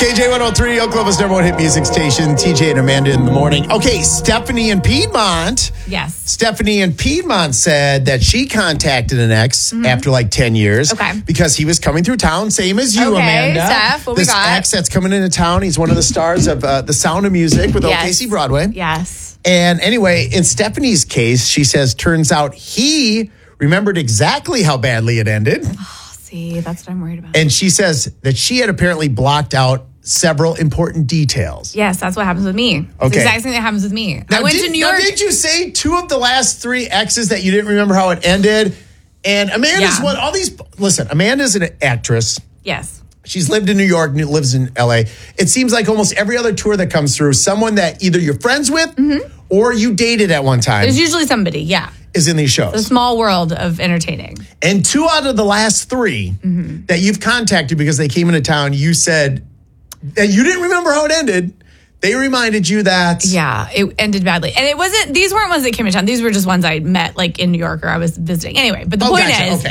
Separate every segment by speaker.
Speaker 1: KJ103, Oklahoma's number one hit music station, TJ and Amanda in the morning. Okay, Stephanie in Piedmont.
Speaker 2: Yes.
Speaker 1: Stephanie in Piedmont said that she contacted an ex after like 10 years.
Speaker 2: Okay.
Speaker 1: Because he was coming through town, same as you, Amanda.
Speaker 2: Steph, what we
Speaker 1: this
Speaker 2: got?
Speaker 1: ex that's coming into town, he's one of the stars of The Sound of Music with OKC Broadway.
Speaker 2: Yes.
Speaker 1: And anyway, in Stephanie's case, she says, turns out he remembered exactly how badly it ended.
Speaker 2: See, that's what I'm worried about.
Speaker 1: And she says that she had apparently blocked out several important details.
Speaker 2: Yes, that's what happens with me. It's the exact same thing that happens with me. I went to New York.
Speaker 1: Now, did you say 2 of the last 3 exes that you didn't remember how it ended? And Amanda's one, listen, Amanda's an actress.
Speaker 2: Yes.
Speaker 1: She's lived in New York, lives in LA. It seems like almost every other tour that comes through, someone that either you're friends with or you dated at one time.
Speaker 2: There's usually somebody,
Speaker 1: is in these shows.
Speaker 2: The small world of entertaining.
Speaker 1: And 2 out of the last 3 that you've contacted because they came into town, you said that you didn't remember how it ended. They reminded you that.
Speaker 2: Yeah, it ended badly. And it wasn't, these weren't ones that came into town. These were just ones I met like in New York or I was visiting. Anyway, but the point is,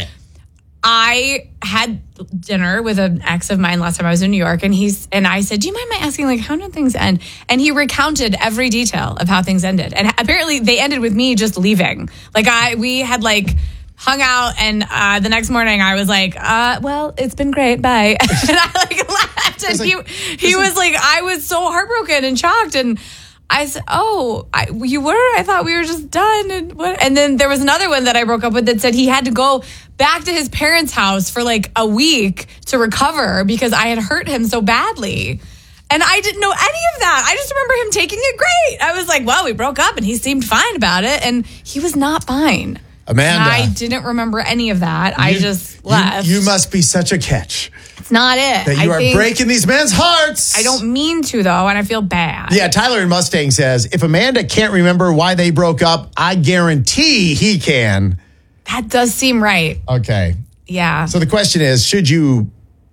Speaker 2: I had dinner with an ex of mine last time I was in New York, and I said, "Do you mind my asking, like, how did things end?" And he recounted every detail of how things ended, and apparently they ended with me just leaving. Like we had like hung out, and the next morning I was like, "Well, it's been great, bye," and I like left, and he was like, I was so heartbroken and shocked, and I said, you were? I thought we were just done. And then there was another one that I broke up with that said he had to go back to his parents' house for like a week to recover because I had hurt him so badly. And I didn't know any of that. I just remember him taking it great. I was like, well, we broke up and he seemed fine about it. And he was not fine.
Speaker 1: Amanda.
Speaker 2: And I didn't remember any of that. I just left.
Speaker 1: You must be such a catch.
Speaker 2: It's not it.
Speaker 1: That you are breaking these men's hearts.
Speaker 2: I don't mean to, though, and I feel bad.
Speaker 1: Yeah, Tyler in Mustang says, if Amanda can't remember why they broke up, I guarantee he can.
Speaker 2: That does seem right.
Speaker 1: Okay.
Speaker 2: Yeah.
Speaker 1: So the question is, should you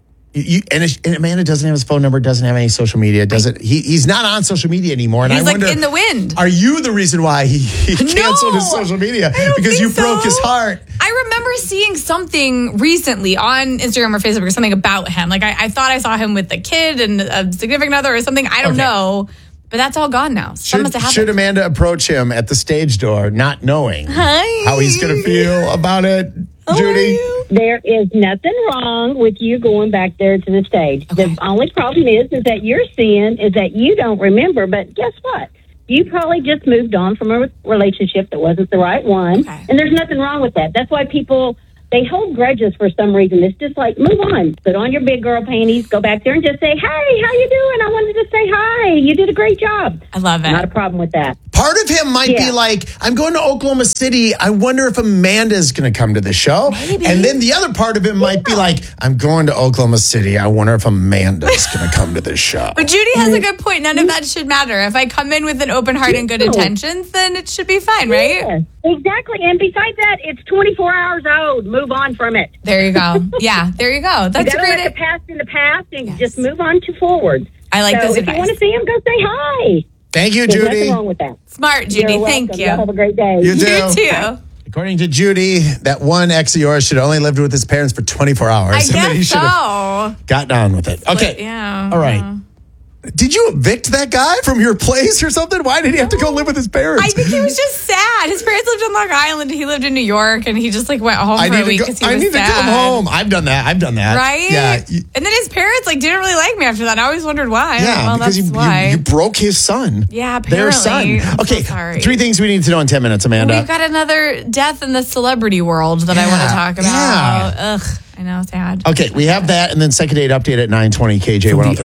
Speaker 1: and Amanda doesn't have his phone number, doesn't have any social media, he's not on social media anymore. And
Speaker 2: he's
Speaker 1: I wonder,
Speaker 2: like in the wind.
Speaker 1: Are you the reason why he canceled his social media? Because you broke his heart.
Speaker 2: I remember seeing something recently on Instagram or Facebook or something about him. Like I thought I saw him with a kid and a significant other or something. I don't know. But that's all gone now.
Speaker 1: Should Amanda approach him at the stage door, not knowing how he's going to feel about it, Judy?
Speaker 3: There is nothing wrong with you going back there to the stage. Okay. The only problem is that you're seeing is that you don't remember. But guess what? You probably just moved on from a relationship that wasn't the right one. Okay. And there's nothing wrong with that. That's why people, they hold grudges for some reason. It's just like, move on. Put on your big girl panties. Go back there and just say, hey, how you doing? I wanted to say hi. You did a great job.
Speaker 2: I love it.
Speaker 3: Not a problem with that.
Speaker 1: Part of him might be like, I'm going to Oklahoma City. I wonder if Amanda's going to come to the show.
Speaker 2: Maybe.
Speaker 1: And then the other part of him might be like, I'm going to Oklahoma City. I wonder if Amanda's going to come to the show.
Speaker 2: But Judy has a good point. None of that should matter. If I come in with an open heart and good intentions, then it should be fine, right?
Speaker 3: Yeah, exactly. And besides that, it's 24 hours old. Move on from it.
Speaker 2: There you go. Yeah, there you go. That's
Speaker 3: great. Let the past in the past and just move on to forward.
Speaker 2: I like this advice.
Speaker 3: If you want to see him, go say hi.
Speaker 1: Thank you,
Speaker 3: There's
Speaker 1: Judy.
Speaker 3: nothing wrong with that.
Speaker 2: Smart, Judy. Thank you.
Speaker 3: Have a great day.
Speaker 1: You
Speaker 2: too.
Speaker 1: According to Judy, that one ex of yours should have only lived with his parents for 24 hours.
Speaker 2: I guess
Speaker 1: he should have got on with it. Okay.
Speaker 2: Yeah.
Speaker 1: All right. Did you evict that guy from your place or something? Why did he have to go live with his parents?
Speaker 2: I think he was just sad. His parents lived on Long Island. He lived in New York, and he just like went home for a week because he was sad.
Speaker 1: I need to come home. I've done that.
Speaker 2: Right?
Speaker 1: Yeah.
Speaker 2: And then his parents like didn't really like me after that. I always wondered why.
Speaker 1: Yeah,
Speaker 2: well,
Speaker 1: because
Speaker 2: that's why.
Speaker 1: You broke his son.
Speaker 2: Yeah, apparently.
Speaker 1: Their son.
Speaker 2: I'm
Speaker 1: okay,
Speaker 2: so sorry.
Speaker 1: 3 things we need to know in 10 minutes, Amanda.
Speaker 2: We've got another death in the celebrity world that I want to talk about. Ugh, I know, sad.
Speaker 1: Okay, we have that, and then second date update at 9:20 KJ103.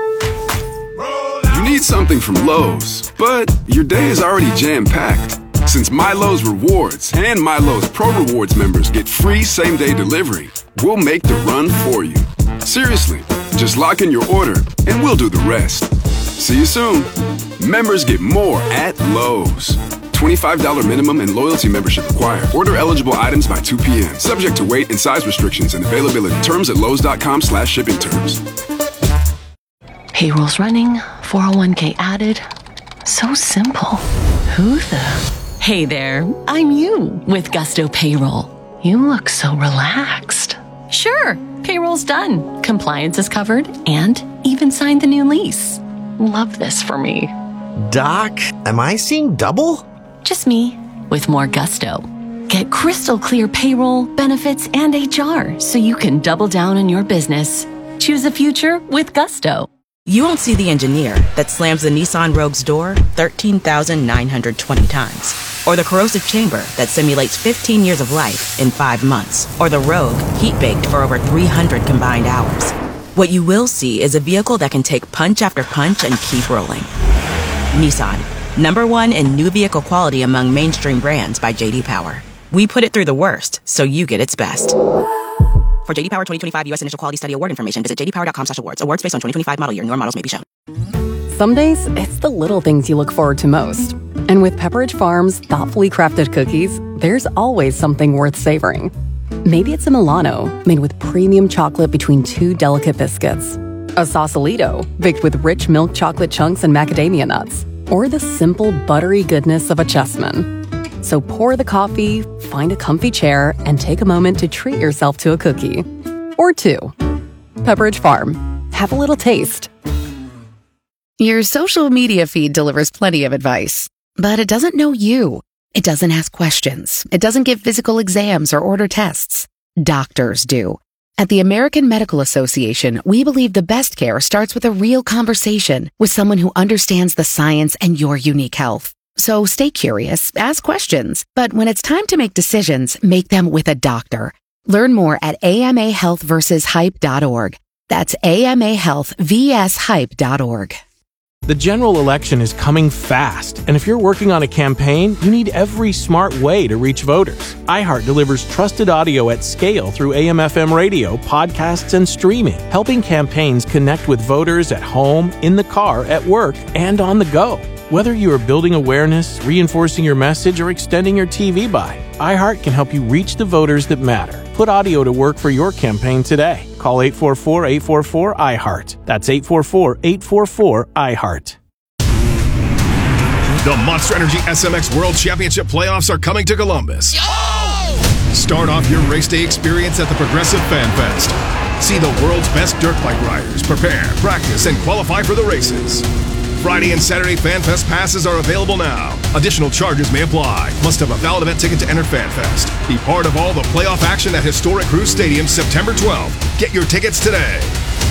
Speaker 4: You need something from Lowe's, but your day is already jam-packed. Since MyLowe's Rewards and MyLowe's Pro Rewards members get free same-day delivery, we'll make the run for you. Seriously, just lock in your order and we'll do the rest. See you soon. Members get more at Lowe's. $25 minimum and loyalty membership required. Order eligible items by 2 p.m. Subject to weight and size restrictions and availability. Terms at lowes.com/shipping terms.
Speaker 5: Payroll's running, 401k added. So simple. Who the? Hey there, I'm you with Gusto Payroll. You look so relaxed. Sure, payroll's done. compliance is covered, and even signed the new lease. Love this for me.
Speaker 6: Doc, am I seeing double?
Speaker 5: Just me, with more gusto. Get crystal clear payroll, benefits, and HR so you can double down on your business. Choose a future with gusto.
Speaker 7: You won't see the engineer that slams the Nissan Rogue's door 13,920 times. Or the corrosive chamber that simulates 15 years of life in 5 months. Or the Rogue heat-baked for over 300 combined hours. What you will see is a vehicle that can take punch after punch and keep rolling. Nissan, #1 in new vehicle quality among mainstream brands by J.D. Power. We put it through the worst, so you get its best. For J.D. Power 2025 U.S. Initial Quality Study Award information, visit jdpower.com/awards. Awards based on 2025 model year. Newer models may be shown.
Speaker 8: Some days, it's the little things you look forward to most. And with Pepperidge Farm's thoughtfully crafted cookies, there's always something worth savoring. Maybe it's a Milano, made with premium chocolate between 2 delicate biscuits. A Sausalito, baked with rich milk chocolate chunks and macadamia nuts. Or the simple, buttery goodness of a Chessman. So pour the coffee, find a comfy chair, and take a moment to treat yourself to a cookie. Or 2. Pepperidge Farm. Have a little taste.
Speaker 9: Your social media feed delivers plenty of advice, but it doesn't know you. It doesn't ask questions. It doesn't give physical exams or order tests. Doctors do. At the American Medical Association, we believe the best care starts with a real conversation with someone who understands the science and your unique health. So stay curious, ask questions, but when it's time to make decisions, make them with a doctor. Learn more at amahealthversushype.org. That's amahealthvshype.org.
Speaker 10: The general election is coming fast, and if you're working on a campaign, you need every smart way to reach voters. iHeart delivers trusted audio at scale through AM/FM radio, podcasts, and streaming, helping campaigns connect with voters at home, in the car, at work, and on the go. Whether you are building awareness, reinforcing your message, or extending your TV buy, iHeart can help you reach the voters that matter. Put audio to work for your campaign today. Call 844-844-iHeart. That's 844-844-iHeart.
Speaker 11: The Monster Energy SMX World Championship playoffs are coming to Columbus. Start off your race day experience at the Progressive Fan Fest. See the world's best dirt bike riders prepare, practice, and qualify for the races. Friday and Saturday FanFest passes are available now. Additional charges may apply. Must have a valid event ticket to enter FanFest. Be part of all the playoff action at historic Cruise Stadium September 12th. Get your tickets today.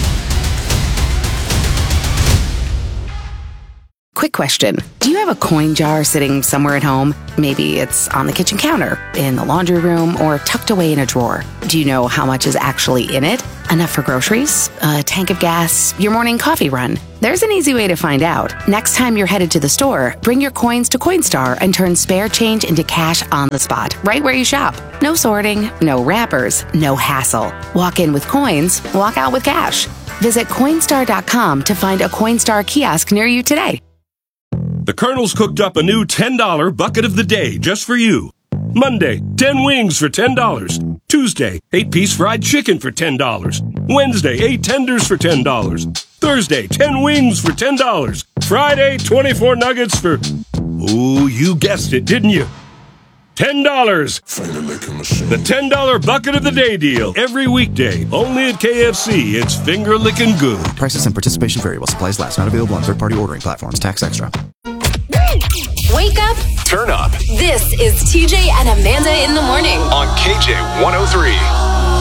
Speaker 9: Quick question. Do you have a coin jar sitting somewhere at home? Maybe it's on the kitchen counter, in the laundry room, or tucked away in a drawer. Do you know how much is actually in it? Enough for groceries? A tank of gas? Your morning coffee run? There's an easy way to find out. Next time you're headed to the store, bring your coins to Coinstar and turn spare change into cash on the spot, right where you shop. No sorting, no wrappers, no hassle. Walk in with coins, walk out with cash. Visit Coinstar.com to find a Coinstar kiosk near you today.
Speaker 12: The Colonel's cooked up a new $10 bucket of the day just for you. Monday, 10 wings for $10. Tuesday, 8-piece fried chicken for $10. Wednesday, 8 tenders for $10. Thursday, 10 wings for $10. Friday, 24 nuggets for... Ooh, you guessed it, didn't you? $10. The $10 bucket of the day deal. Every weekday, only at KFC. It's finger-licking good.
Speaker 13: Prices and participation vary while supplies last. Not available on third-party ordering platforms. Tax extra.
Speaker 14: Wake up.
Speaker 15: Turn up.
Speaker 14: This is TJ and Amanda in the morning.
Speaker 15: On KJ 103.